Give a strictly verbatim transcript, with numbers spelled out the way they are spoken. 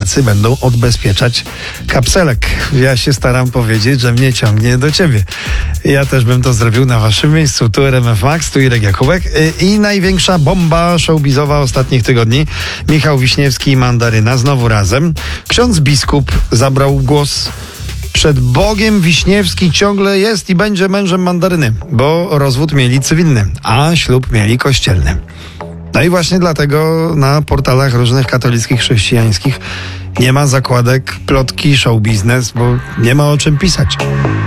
Polacy będą odbezpieczać kapselek. Ja się staram powiedzieć, że mnie ciągnie do ciebie. Ja też bym to zrobił na waszym miejscu. Tu R M F Max, tu Irek Jakubek i największa bomba showbizowa ostatnich tygodni. Michał Wiśniewski i Mandaryna znowu razem. Ksiądz biskup zabrał głos. Przed Bogiem Wiśniewski ciągle jest i będzie mężem Mandaryny, bo rozwód mieli cywilny, a ślub mieli kościelny. No i właśnie dlatego na portalach różnych katolickich, chrześcijańskich nie ma zakładek plotki show biznes, bo nie ma o czym pisać.